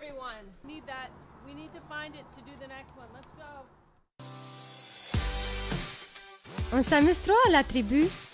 everyone. Need that. We need to find it to do the next one. Let's go. On s'amuse trop à la tribu.